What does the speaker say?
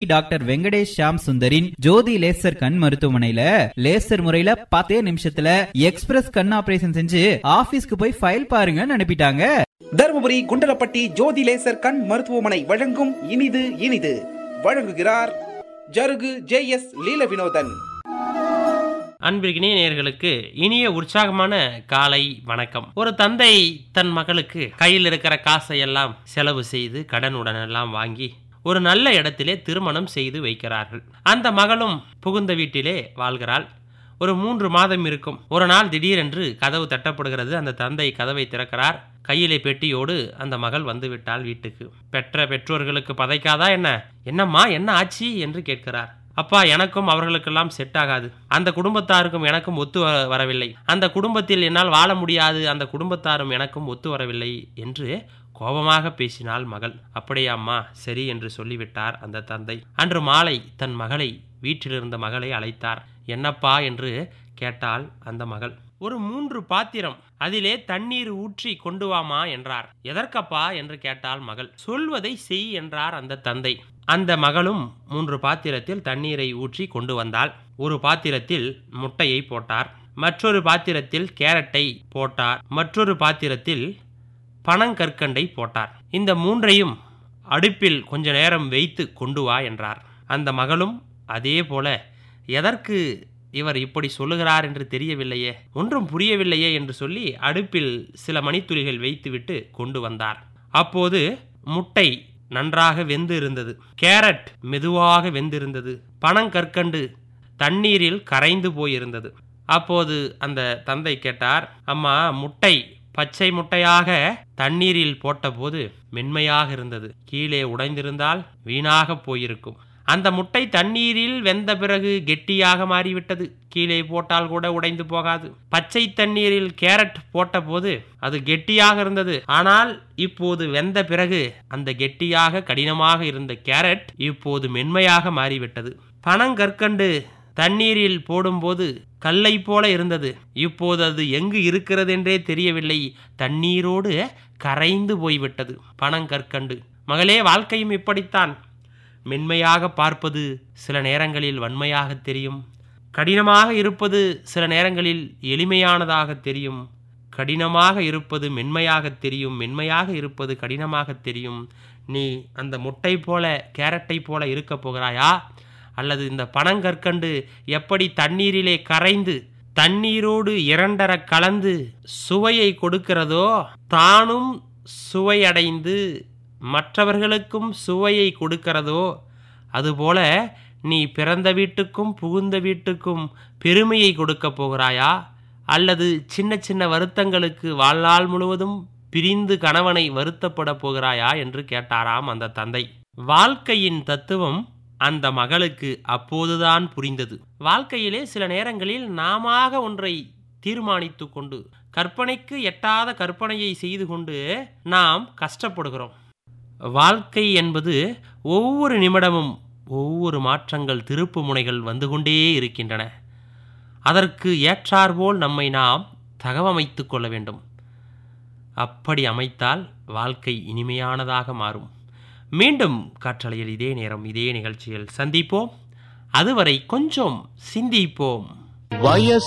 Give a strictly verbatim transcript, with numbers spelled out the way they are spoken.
Doctor Venkatesh Sham சுந்தரின் ஜோதி laser கண் மருத்துவமனையில laser முறையில பத்தே நிமிஷத்துல எக்ஸ்பிரஸ் கண் ஆபரேஷன் செஞ்சு ஆபீஸ்க்கு போய் ஃபைல் பாருங்கன்னு அனுப்பிட்டாங்க. தருமபுரி குண்டலப்பட்டி ஜோதி லேசர் கண் மருத்துவமனை வழங்கும் இனிது இனிது வழங்குகிறார் ஜருகு ஜே எஸ் லீல வினோதன். அன்பிற்கினிய நேயர்களுக்கு இனிய உற்சாகமான காலை வணக்கம். ஒரு தந்தை தன் மகளுக்கு கையில் இருக்கிற காசை எல்லாம் செலவு செய்து கடனுடன் எல்லாம் வாங்கி ஒரு நல்ல இடத்திலே திருமணம் செய்து வைக்கிறார்கள். அந்த மகளும் புகுந்த வீட்டிலே வாழ்கிறாள். ஒரு மூன்று மாதம் இருக்கும். ஒரு நாள் திடீரென்று கதவு தட்டப்படுகிறது. அந்த தந்தை கதவை திறக்கிறார். கையிலே பெட்டியோடு அந்த மகள் வந்து விட்டாள் வீட்டுக்கு. பெற்ற பெற்றோர்களுக்கு பதைக்காதா என்ன? என்னம்மா என்ன ஆச்சு என்று கேட்கிறார். அப்பா, எனக்கும் அவர்களுக்கெல்லாம் செட் ஆகாது, அந்த குடும்பத்தாருக்கும் எனக்கும் ஒத்து வரவில்லை, அந்த குடும்பத்தில் என்னால் வாழ முடியாது, அந்த குடும்பத்தாரும் எனக்கும் ஒத்து வரவில்லை என்று கோபமாக பேசினாள் மகள். அப்படியாம்மா, சரி என்று சொல்லிவிட்டார் அந்த தந்தை. அன்று மாலை தன் மகளை, வீட்டிலிருந்த மகளை அழைத்தார். என்னப்பா என்று கேட்டாள் அந்த மகள். ஒரு மூன்று பாத்திரம், அதிலே தண்ணீர் ஊற்றி கொண்டு வாமா என்றார். எதற்கப்பா என்று கேட்டாள் மகள். சொல்வதை செய் என்றார் அந்த தந்தை. அந்த மகளும் மூன்று பாத்திரத்தில் தண்ணீரை ஊற்றி கொண்டு வந்தாள். ஒரு பாத்திரத்தில் முட்டையை போட்டார், மற்றொரு பாத்திரத்தில் கேரட்டை போட்டார், மற்றொரு பாத்திரத்தில் பனங்கற்கண்டை போட்டார். இந்த மூன்றையும் அடுப்பில் கொஞ்ச நேரம் வைத்து கொண்டு வா என்றார். அந்த மகளும் அதே போல, எதற்கு இவர் இப்படி சொல்லுகிறார் என்று தெரியவில்லையே, ஒன்றும் புரியவில்லையே என்று சொல்லி அடுப்பில் சில மணித்துளிகள் வைத்துவிட்டு கொண்டு வந்தார். அப்போது முட்டை நன்றாக வெந்து இருந்தது, கேரட் மெதுவாக வெந்திருந்தது, பனங்கற்கண்டு தண்ணீரில் கரைந்து போயிருந்தது. அப்போது அந்த தந்தை கேட்டார், அம்மா, முட்டை பச்சை முட்டையாக தண்ணீரில் போட்டபோது மென்மையாக இருந்தது, கீழே உடைந்திருந்தால் வீணாக போயிருக்கும். அந்த முட்டை தண்ணீரில் வெந்த பிறகு கெட்டியாக மாறிவிட்டது, கீழே போட்டால் கூட உடைந்து போகாது. பச்சை தண்ணீரில் கேரட் போட்ட போது அது கெட்டியாக இருந்தது, ஆனால் இப்போது வெந்த பிறகு அந்த கெட்டியாக கடினமாக இருந்த கேரட் இப்போது மென்மையாக மாறிவிட்டது. பனங்கற்கண்டு தண்ணீரில் போடும்போது கல்லை போல இருந்தது, இப்போது அது எங்கு இருக்கிறது என்றே தெரியவில்லை, தண்ணீரோடு கரைந்து போய்விட்டது பனங்கற்கண்டு. மகளே, வாழ்க்கையும் இப்படித்தான். மென்மையாக பார்ப்பது சில நேரங்களில் வன்மையாக தெரியும், கடினமாக இருப்பது சில நேரங்களில் எளிமையானதாக தெரியும், கடினமாக இருப்பது மென்மையாக தெரியும், மென்மையாக இருப்பது கடினமாக தெரியும். நீ அந்த முட்டை போல கேரட்டை போல இருக்க போகிறாயா, அல்லது இந்த பனங்கற்கண்டு எப்படி தண்ணீரிலே கரைந்து தண்ணீரோடு இரண்டர கலந்து சுவையை கொடுக்கிறதோ, தானும் சுவையடைந்து மற்றவர்களுக்கும் சுவையை கொடுக்கிறதோ, அதுபோல நீ பிறந்த வீட்டுக்கும் புகுந்த வீட்டுக்கும் பெருமையை கொடுக்க போகிறாயா, அல்லது சின்ன சின்ன வருத்தங்களுக்கு வாழ்நாள் முழுவதும் பிரிந்து கணவனை வருத்தப்பட போகிறாயா என்று கேட்டாராம் அந்த தந்தை. வாழ்க்கையின் தத்துவம் அந்த மகளுக்கு அப்போதுதான் புரிந்தது. வாழ்க்கையிலே சில நேரங்களில் நாமாக ஒன்றை தீர்மானித்து கொண்டு, கற்பனைக்கு எட்டாத கற்பனையை செய்து கொண்டு நாம் கஷ்டப்படுகிறோம். வாழ்க்கை என்பது ஒவ்வொரு நிமிடமும் ஒவ்வொரு மாற்றங்கள், திருப்பு முனைகள் வந்து கொண்டே இருக்கின்றன. அதற்கு ஏற்றாற்போல் நம்மை நாம் தகவமைத்து கொள்ள வேண்டும். அப்படி அமைத்தால் வாழ்க்கை இனிமையானதாக மாறும். மீண்டும் காற்றலையில் இதே நேரம் இதே நிகழ்ச்சியில் சந்திப்போம். அதுவரை கொஞ்சம் சிந்திப்போம். வயசு